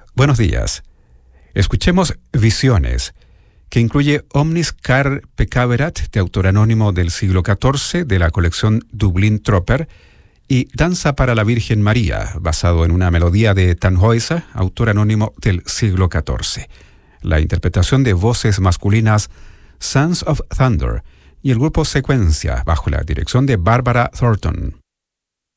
Buenos días. Escuchemos Visiones, que incluye Omnis Car Peccaverat, de autor anónimo del siglo XIV, de la colección Dublin Tropper, y Danza para la Virgen María, basado en una melodía de Tannhäuser, autor anónimo del siglo XIV. La interpretación de voces masculinas Sons of Thunder y el grupo Secuencia, bajo la dirección de Barbara Thornton.